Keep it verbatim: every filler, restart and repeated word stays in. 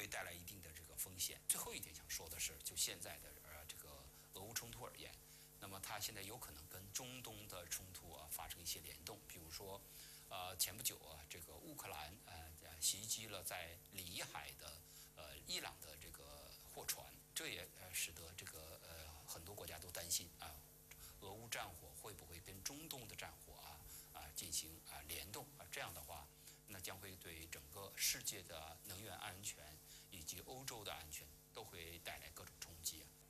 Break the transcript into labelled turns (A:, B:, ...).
A: 会带来一定的这个风险。最后一点想说的是，就现在的呃这个俄乌冲突而言，那么它现在有可能跟中东的冲突啊发生一些联动，比如说，呃前不久啊，这个乌克兰呃袭击了在里海的呃伊朗的这个货船，这也呃使得这个呃很多国家都担心啊。俄乌战火会不会跟中东的战火啊啊进行啊联动啊？这样的话，那将会对整个世界的能源安全以及欧洲的安全都会带来各种冲击啊。